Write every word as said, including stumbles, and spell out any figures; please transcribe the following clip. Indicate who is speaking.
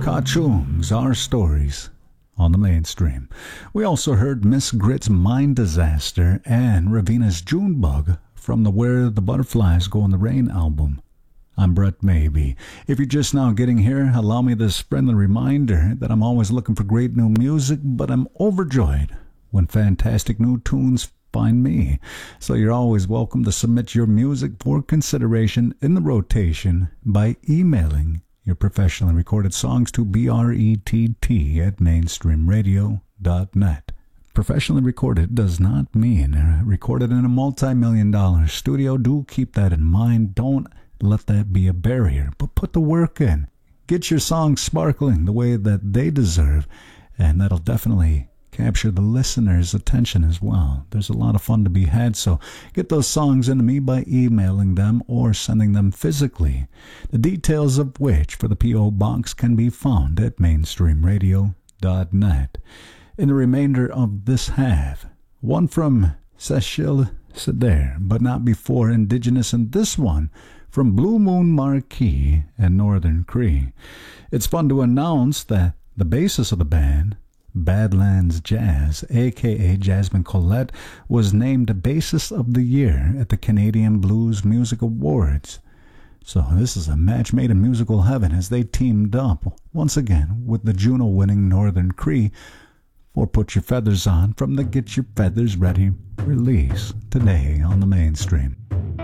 Speaker 1: Ka-Chung's Our Stories on the mainstream. We also heard Miss Grit's Mind Disaster and Ravina's Junebug from the Where the Butterflies Go in the Rain album. I'm Brett Maybe. If you're just now getting here, allow me this friendly reminder that I'm always looking for great new music, but I'm overjoyed when fantastic new tunes find me. So you're always welcome to submit your music for consideration in the rotation by emailing your professionally recorded songs to brett at mainstream radio dot net. Professionally recorded does not mean recorded in a multi-million dollar studio. Do keep that in mind. Don't let that be a barrier, but put the work in. Get your songs sparkling the way that they deserve, and that'll definitely capture the listener's attention as well. There's a lot of fun to be had, so get those songs into me by emailing them or sending them physically, the details of which for the P O Box can be found at mainstream radio dot net. In the remainder of this half, one from Cecil Seder, but not before Indigenous, and this one from Blue Moon Marquee and Northern Cree. It's fun to announce that the bassist of the band, Badlands Jazz, aka Jasmine Collette, was named Bassist of the Year at the Canadian Blues Music Awards. So this is a match made in musical heaven as they teamed up once again with the Juno-winning Northern Cree for Put Your Feathers On from the Get Your Feathers Ready release today on the mainstream.